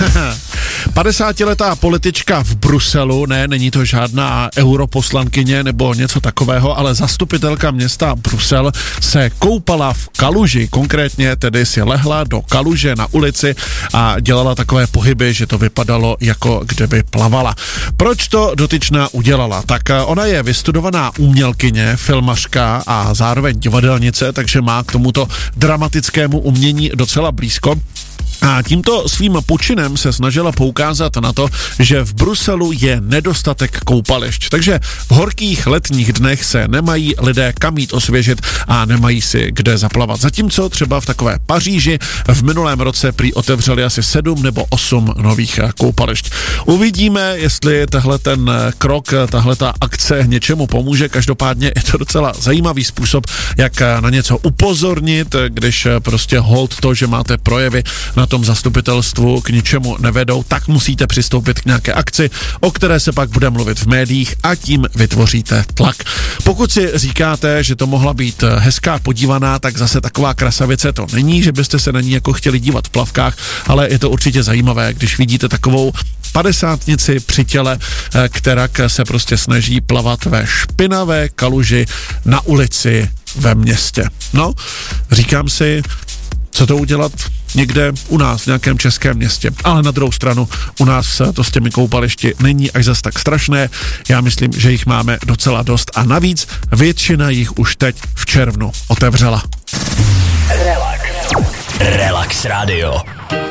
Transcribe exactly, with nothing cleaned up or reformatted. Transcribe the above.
padesátiletá politička v Bruselu, ne, není to žádná europoslankyně nebo něco takového, ale zastupitelka města Brusel se koupala v kaluži, konkrétně tedy si lehla do kaluže na ulici a dělala takové pohyby, že to vypadalo, jako kdyby plavala. Proč to dotyčná udělala? Tak ona je vystudovaná umělkyně, filmařka a zároveň divadelnice, takže má k tomuto dramatickému umění docela blízko. A tímto svým počinem se snažila poukázat na to, že v Bruselu je nedostatek koupališť. Takže v horkých letních dnech se nemají lidé kam jít osvěžit a nemají si kde zaplavat. Zatímco třeba v takové Paříži v minulém roce prý otevřeli asi sedm nebo osm nových koupališť. Uvidíme, jestli tahle ten krok, tahle ta akce něčemu pomůže. Každopádně je to docela zajímavý způsob, jak na něco upozornit, když prostě hold to, že máte projevy na tom zastupitelstvu k ničemu nevedou, tak musíte přistoupit k nějaké akci, o které se pak bude mluvit v médiích a tím vytvoříte tlak. Pokud si říkáte, že to mohla být hezká podívaná, tak zase taková krasavice to není, že byste se na ní jako chtěli dívat v plavkách, ale je to určitě zajímavé, když vidíte takovou padesátnici při těle, která se prostě snaží plavat ve špinavé kaluži na ulici ve městě. No, říkám si, co to udělat někde u nás v nějakém českém městě. Ale na druhou stranu u nás to s těmi koupališti není až zas tak strašné. Já myslím, že jich máme docela dost a navíc většina jich už teď v červnu otevřela. Relax. Relax Radio.